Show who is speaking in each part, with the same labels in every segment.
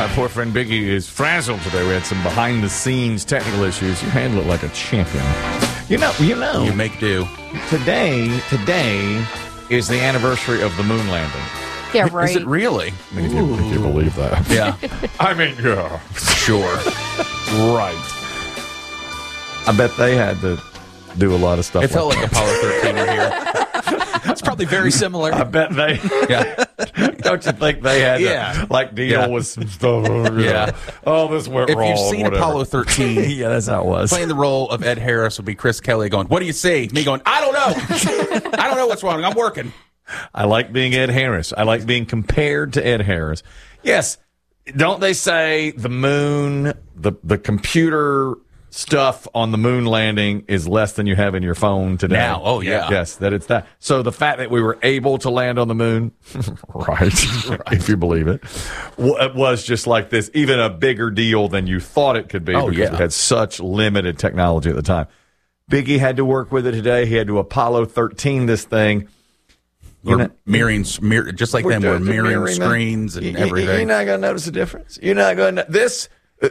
Speaker 1: My poor friend Biggie is frazzled today. We had some behind-the-scenes technical issues. You handle it like a champion. You know.
Speaker 2: You make do.
Speaker 1: Today is the anniversary of the moon landing.
Speaker 3: Yeah, right.
Speaker 2: Is it really?
Speaker 1: I mean, if you believe that.
Speaker 2: Yeah.
Speaker 1: I mean, yeah.
Speaker 2: Sure.
Speaker 1: Right. I bet they had to do a lot of stuff.
Speaker 2: It felt like Apollo 13 were here.
Speaker 4: It's probably very similar.
Speaker 1: I bet they.
Speaker 2: Yeah.
Speaker 1: Don't you think they had to deal with some stuff?
Speaker 2: Yeah.
Speaker 1: Oh, this went
Speaker 2: If
Speaker 1: wrong.
Speaker 2: you've seen
Speaker 1: whatever.
Speaker 2: Apollo 13,
Speaker 1: Yeah, that's how it was.
Speaker 2: playing the role of Ed Harris would be Chris Kelly going, "What do you see?" Me going, "I don't know. I don't know what's wrong. I'm working."
Speaker 1: I like being Ed Harris. I like being compared to Ed Harris. Yes. Don't they say the moon, the computer stuff on the moon landing is less than you have in your phone today?
Speaker 2: Now, oh, yeah.
Speaker 1: Yes, that it's that. So the fact that we were able to land on the moon, right, if you believe it, it was just like this, even a bigger deal than you thought it could be because we had such limited technology at the time. Biggie had to work with it today. He had to Apollo 13 this thing.
Speaker 2: We're mirroring, just like them, we're mirroring screens and everything.
Speaker 1: You're not going to notice a difference. You're not going to. This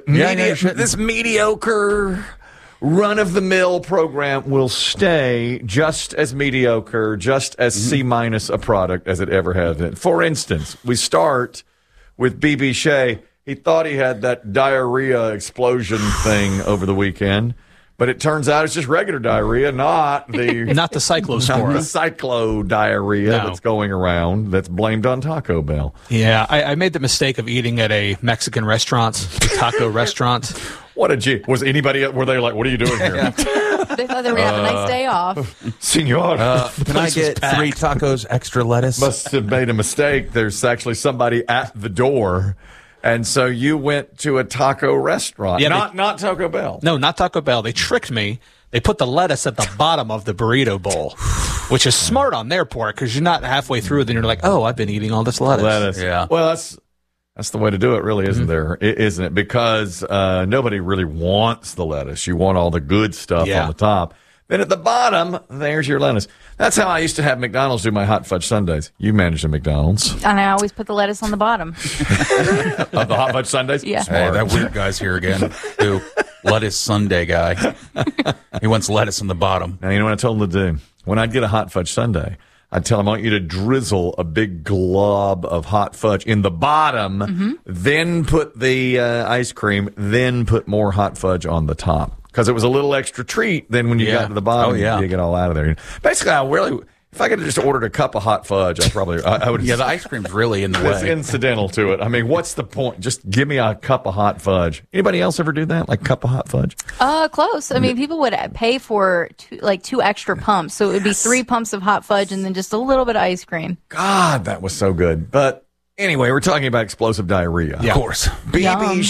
Speaker 1: mediocre run-of-the-mill program will stay just as mediocre, just as C- a product as it ever has been. For instance, we start with B.B. Shea. He thought he had that diarrhea explosion thing over the weekend. But it turns out it's just regular diarrhea, not the
Speaker 4: cyclospora.
Speaker 1: Cyclo diarrhea that's going around that's blamed on Taco Bell.
Speaker 4: Yeah, I made the mistake of eating at a Mexican restaurant, a taco restaurant.
Speaker 1: Were they like, what are you doing here?
Speaker 3: They thought they were going to have a nice day off.
Speaker 1: Senor,
Speaker 2: can I get 3 tacos, extra lettuce?
Speaker 1: must have made a mistake. There's actually somebody at the door. And so you went to a taco restaurant.
Speaker 4: Yeah,
Speaker 1: not Taco Bell.
Speaker 4: No, not Taco Bell. They tricked me. They put the lettuce at the bottom of the burrito bowl, which is smart on their part because you're not halfway through. Then you're like, oh, I've been eating all this lettuce.
Speaker 2: Yeah.
Speaker 1: Well, that's the way to do it, really, isn't there? Isn't it? Because nobody really wants the lettuce. You want all the good stuff on the top. Then at the bottom, there's your lettuce. That's how I used to have McDonald's do my hot fudge sundaes. You managed a McDonald's.
Speaker 3: And I always put the lettuce on the bottom.
Speaker 1: Of the hot fudge sundaes?
Speaker 3: Yeah.
Speaker 2: Hey, that weird guy's here again. Who? Lettuce Sunday guy. He wants lettuce in the bottom.
Speaker 1: Now, you know what I told him to do? When I'd get a hot fudge sundae, I'd tell him, I want you to drizzle a big glob of hot fudge in the bottom, then put the ice cream, then put more hot fudge on the top. Because it was a little extra treat. Then when you got to the bottom, you get all out of there. Basically, if I could have just ordered a cup of hot fudge, I would.
Speaker 2: Yeah, the ice cream's really in the way.
Speaker 1: It's incidental to it. I mean, what's the point? Just give me a cup of hot fudge. Anybody else ever do that? Like a cup of hot fudge?
Speaker 3: Close. I mean, people would pay for 2 extra pumps. So it would be 3 pumps of hot fudge and then just a little bit of ice cream.
Speaker 1: God, that was so good. But anyway, we're talking about explosive diarrhea.
Speaker 2: Of course.
Speaker 1: BB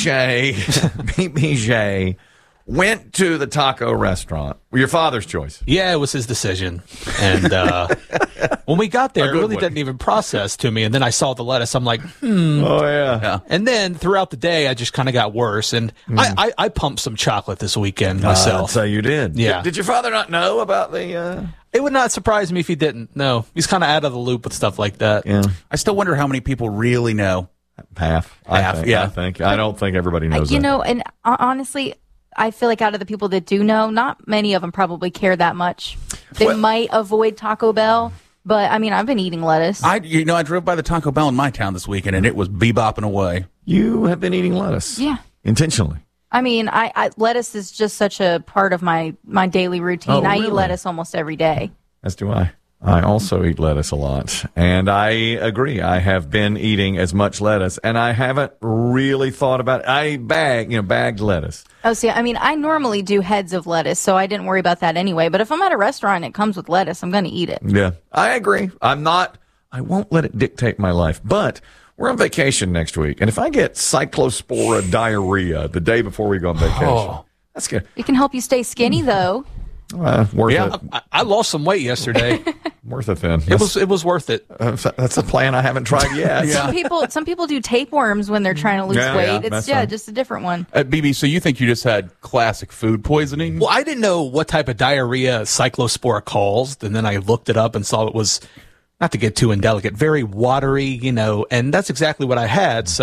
Speaker 1: Shea went to the taco restaurant. Your father's choice.
Speaker 4: Yeah, it was his decision. And when we got there, it really didn't even process to me. And then I saw the lettuce. I'm like,
Speaker 1: Oh, yeah.
Speaker 4: And then throughout the day, I just kind of got worse. And I pumped some chocolate this weekend myself.
Speaker 1: So you did.
Speaker 4: Yeah.
Speaker 1: Did your father not know about the...
Speaker 4: It would not surprise me if he didn't. No, he's kind of out of the loop with stuff like that.
Speaker 1: Yeah.
Speaker 2: I still wonder how many people really know.
Speaker 1: Half. I don't think everybody knows that.
Speaker 3: And honestly, I feel like out of the people that do know, not many of them probably care that much. They might avoid Taco Bell, but I mean, I've been eating lettuce.
Speaker 2: I drove by the Taco Bell in my town this weekend, and it was bebopping away.
Speaker 1: You have been eating lettuce.
Speaker 3: Yeah.
Speaker 1: Intentionally.
Speaker 3: I mean, I lettuce is just such a part of my daily routine.
Speaker 1: Oh,
Speaker 3: I
Speaker 1: really?
Speaker 3: eat lettuce almost every day.
Speaker 1: As do I. I also eat lettuce a lot, and I agree. I have been eating as much lettuce, and I haven't really thought about it. I bagged lettuce.
Speaker 3: Oh, see, I mean, I normally do heads of lettuce, so I didn't worry about that anyway. But if I'm at a restaurant and it comes with lettuce, I'm going to eat it.
Speaker 1: Yeah, I agree. I won't let it dictate my life, but we're on vacation next week, and if I get cyclospora diarrhea the day before we go on vacation, that's good.
Speaker 3: It can help you stay skinny, though.
Speaker 1: Worth it.
Speaker 4: I lost some weight yesterday.
Speaker 1: Worth it then.
Speaker 4: It was worth it.
Speaker 1: That's a plan I haven't tried yet.
Speaker 3: Some people do tapeworms when they're trying to lose weight. It's just a different one.
Speaker 2: BB, so you think you just had classic food poisoning?
Speaker 4: Well, I didn't know what type of diarrhea cyclospora caused, and then I looked it up and saw it was, not to get too indelicate, very watery, and that's exactly what I had. So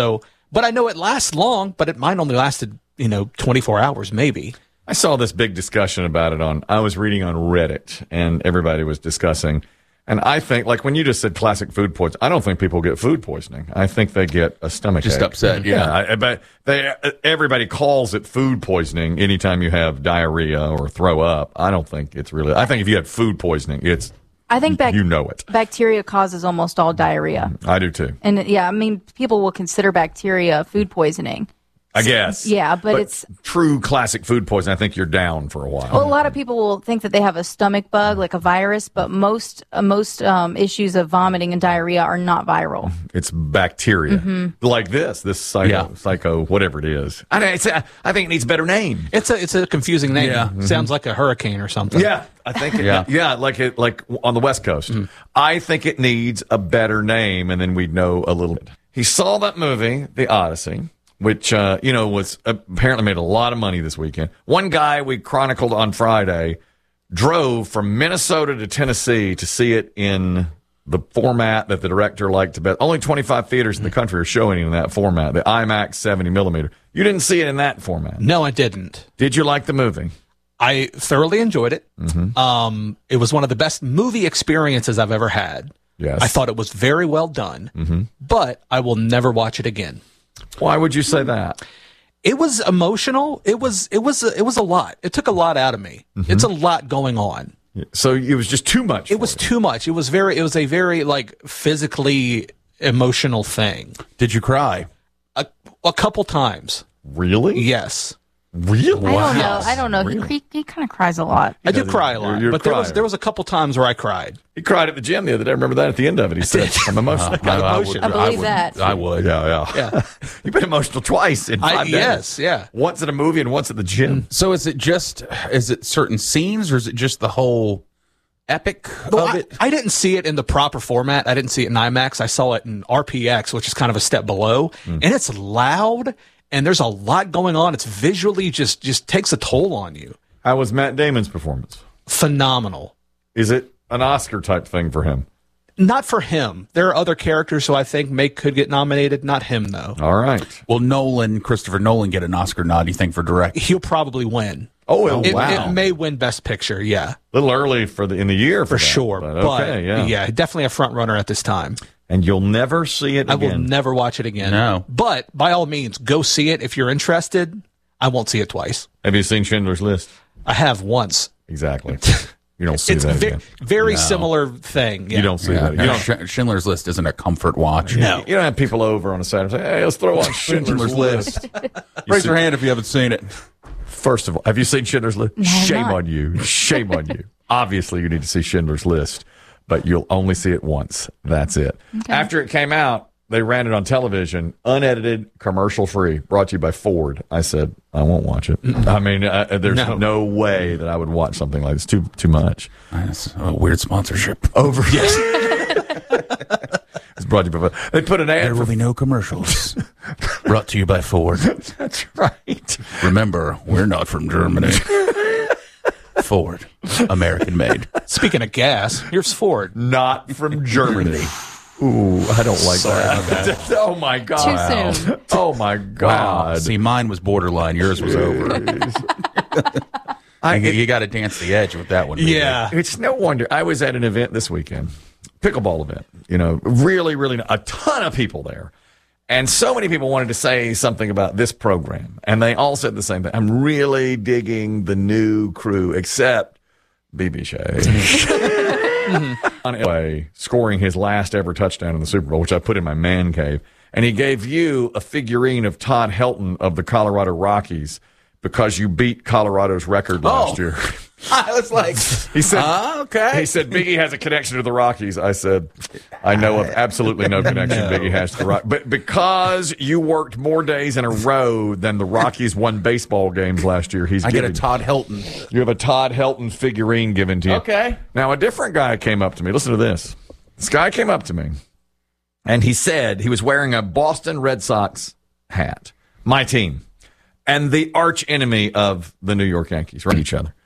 Speaker 4: But I know it lasts long, but mine only lasted, 24 hours maybe.
Speaker 1: I saw this big discussion about it I was reading on Reddit, and everybody was discussing. And I think, like when you just said classic food poisoning, I don't think people get food poisoning. I think they get a stomach
Speaker 2: Just
Speaker 1: ache.
Speaker 2: upset, yeah.
Speaker 1: But everybody calls it food poisoning anytime you have diarrhea or throw up. I don't think it's really. I think if you had food poisoning,
Speaker 3: I think
Speaker 1: you know it.
Speaker 3: bacteria causes almost all diarrhea.
Speaker 1: I do too.
Speaker 3: And yeah, I mean, people will consider bacteria food poisoning.
Speaker 1: I guess.
Speaker 3: Yeah, but it's
Speaker 1: true classic food poisoning. I think you're down for a while.
Speaker 3: well, a lot of people will think that they have a stomach bug, like a virus, but most issues of vomiting and diarrhea are not viral.
Speaker 1: It's bacteria, like this psycho, whatever it is. I think it needs a better name.
Speaker 4: It's a confusing name.
Speaker 2: Yeah.
Speaker 4: Sounds like a hurricane or something.
Speaker 1: Yeah, I think. Like on the West Coast. I think it needs a better name, and then we'd know a little bit. He saw that movie, The Odyssey, which, was apparently made a lot of money this weekend. One guy we chronicled on Friday drove from Minnesota to Tennessee to see it in the format that the director liked to bet. Only 25 theaters in the country are showing it in that format, the IMAX 70 millimeter. You didn't see it in that format.
Speaker 4: No, I didn't.
Speaker 1: Did you like the movie?
Speaker 4: I thoroughly enjoyed it. It was one of the best movie experiences I've ever had.
Speaker 1: Yes.
Speaker 4: I thought it was very well done, but I will never watch it again.
Speaker 1: Why would you say that?
Speaker 4: It was emotional. It was a lot. It took a lot out of me. It's a lot going on.
Speaker 1: So it was just too much.
Speaker 4: It was too much. It was a very like physically emotional thing.
Speaker 2: Did you cry?
Speaker 4: A couple times.
Speaker 1: Really?
Speaker 4: Yes.
Speaker 1: Really?
Speaker 3: I don't know.
Speaker 1: Really?
Speaker 3: He kind of cries a lot.
Speaker 4: I do cry a lot,
Speaker 1: you're
Speaker 4: but there was a couple times where I cried.
Speaker 1: He cried at the gym the other day. I remember that at the end of it. He said, I'm emotional.
Speaker 3: I believe that.
Speaker 2: I would.
Speaker 1: Yeah. You've been emotional twice in 5 days.
Speaker 4: Yes, yeah.
Speaker 1: Once at a movie and once at the gym.
Speaker 2: So is it certain scenes, or is it just the whole epic of it?
Speaker 4: I didn't see it in the proper format. I didn't see it in IMAX. I saw it in RPX, which is kind of a step below, and it's loud. And there's a lot going on. It's visually just takes a toll on you.
Speaker 1: How was Matt Damon's performance?
Speaker 4: Phenomenal.
Speaker 1: Is it an Oscar type thing for him?
Speaker 4: Not for him. There are other characters who I think could get nominated. Not him, though.
Speaker 1: All right.
Speaker 2: Will Christopher Nolan get an Oscar nod, you think, for direct?
Speaker 4: He'll probably win.
Speaker 1: Oh,
Speaker 4: It may win Best Picture, yeah.
Speaker 1: A little early in the year for that,
Speaker 4: sure.
Speaker 1: But okay,
Speaker 4: yeah, definitely a front runner at this time.
Speaker 1: And you'll never see it again.
Speaker 4: I will never watch it again.
Speaker 2: No.
Speaker 4: But by all means, go see it if you're interested. I won't see it twice.
Speaker 1: Have you seen Schindler's List?
Speaker 4: I have once.
Speaker 1: Exactly. You don't see
Speaker 4: It's
Speaker 1: that again.
Speaker 4: very similar thing. Yeah.
Speaker 1: You don't see that. You don't,
Speaker 2: Schindler's List isn't a comfort watch.
Speaker 4: No.
Speaker 1: you don't have people over on a Saturday and say, hey, let's throw on Schindler's List.
Speaker 2: Raise your hand if you haven't seen it.
Speaker 1: First of all, have you seen Schindler's List?
Speaker 3: No,
Speaker 1: Shame
Speaker 3: not.
Speaker 1: on you. Shame on you. Obviously, you need to see Schindler's List, but you'll only see it once. That's it.
Speaker 3: Okay.
Speaker 1: After it came out, they ran it on television, unedited, commercial-free, brought to you by Ford. I said, I won't watch it. I mean, there's no way that I would watch something like this. Too much.
Speaker 2: That's a weird sponsorship.
Speaker 1: Over. Yes. It's brought to you by Ford. They put an ad
Speaker 2: There will be no commercials. Brought to you by Ford.
Speaker 1: That's right.
Speaker 2: Remember, we're not from Germany. Ford, American made.
Speaker 4: Speaking of gas, here's Ford.
Speaker 1: Not from Germany. Ooh, I don't like that. Oh, my God.
Speaker 3: Too soon.
Speaker 1: Oh, my
Speaker 2: Wow.
Speaker 1: God.
Speaker 2: See, mine was borderline. Yours was over. You got to dance the edge with that one. baby.
Speaker 4: Yeah.
Speaker 1: It's no wonder. I was at an event this weekend, pickleball event, really, really a ton of people there. And so many people wanted to say something about this program. And they all said the same thing. I'm really digging the new crew, except BB Shea. Anyway, scoring his last ever touchdown in the Super Bowl, which I put in my man cave. And he gave you a figurine of Todd Helton of the Colorado Rockies because you beat Colorado's record last year.
Speaker 2: I was like,
Speaker 1: He said,
Speaker 2: okay.
Speaker 1: He said, Biggie has a connection to the Rockies. I said, I know of absolutely no connection Biggie has to the Rockies. But because you worked more days in a row than the Rockies won baseball games last year,
Speaker 2: I get a Todd Helton.
Speaker 1: You have a Todd Helton figurine given to you.
Speaker 2: Okay.
Speaker 1: Now, a different guy came up to me. Listen to this. This guy came up to me, and he said he was wearing a Boston Red Sox hat, my team, and the arch enemy of the New York Yankees, right? Each other.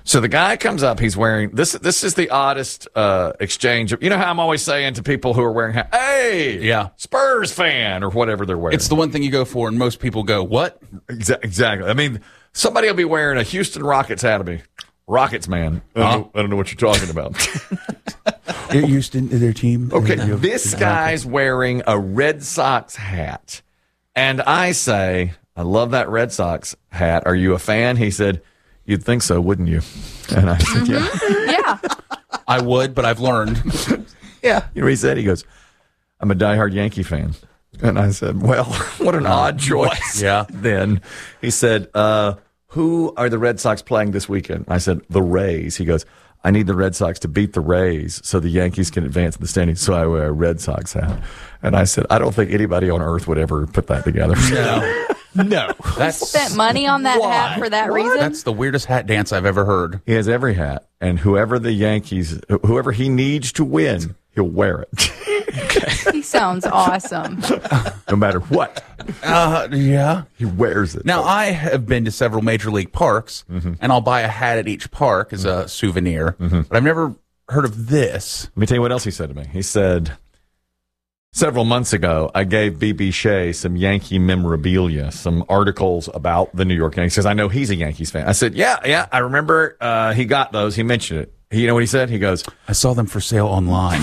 Speaker 1: So the guy comes up. He's wearing this. This is the oddest exchange. You know how I'm always saying to people who are wearing, "Hey,
Speaker 2: Yeah.
Speaker 1: Spurs fan," or whatever they're wearing.
Speaker 2: It's the one thing you go for, and most people go, "What?"
Speaker 1: Exactly. I mean, somebody will be wearing a Houston Rockets hat. Be Rockets man. I don't know what you're talking about.
Speaker 5: Houston, their team.
Speaker 1: Okay, this guy's wearing a Red Sox hat, and I say, "I love that Red Sox hat. Are you a fan?" He said, "You'd think so, wouldn't you?" And I said, "Yeah."
Speaker 3: Yeah.
Speaker 2: I would, but I've learned.
Speaker 1: Yeah. You know what he said? He goes, "I'm a diehard Yankee fan." And I said, "Well, what an odd choice."
Speaker 2: Yeah.
Speaker 1: Then he said, "Who are the Red Sox playing this weekend?" I said, "The Rays." He goes, "I need the Red Sox to beat the Rays so the Yankees can advance in the standings, so I wear a Red Sox hat." And I said, "I don't think anybody on earth would ever put that together."
Speaker 4: No.
Speaker 2: That's
Speaker 3: Spent money on that hat for that reason.
Speaker 2: That's the weirdest hat dance I've ever heard.
Speaker 1: He has every hat, and whoever he needs to win, he'll wear it.
Speaker 3: He sounds awesome.
Speaker 1: No matter what,
Speaker 2: Yeah.
Speaker 1: he wears it.
Speaker 2: Now, I have been to several major league parks, and I'll buy a hat at each park as a souvenir, but I've never heard of this.
Speaker 1: Let me tell you what else he said to me. He said, "Several months ago, I gave B.B. Shea some Yankee memorabilia, some articles about the New York Yankees, because I know he's a Yankees fan." I said, yeah, I remember he got those. He mentioned it. You know what he said? He goes,
Speaker 2: I saw them for sale online.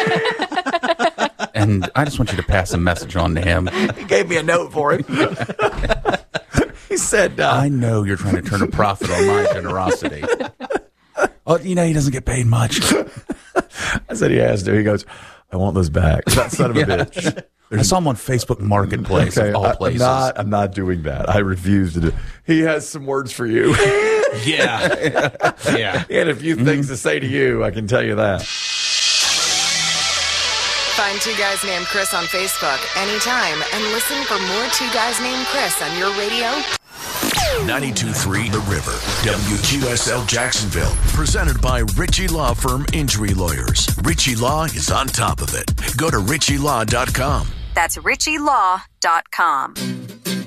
Speaker 2: And I just want you to pass a message on to him.
Speaker 1: he gave me a note for him. He said,
Speaker 2: I know you're trying to turn a profit on my generosity. Oh, he doesn't get paid much.
Speaker 1: I said he has to. He goes, "I want those back." That son of a bitch.
Speaker 2: I saw him on Facebook Marketplace, of all places.
Speaker 1: I'm not doing that. I refuse to do. He has some words for you.
Speaker 4: Yeah. Yeah.
Speaker 1: He had a few things to say to you. I can tell you that.
Speaker 6: Find Two Guys Named Chris on Facebook anytime and listen for more Two Guys Named Chris on your radio.
Speaker 7: 92.3 The River, WQSL Jacksonville. Presented by Ritchie Law Firm Injury Lawyers. Ritchie Law is on top of it. Go to ritchielaw.com.
Speaker 8: That's ritchielaw.com.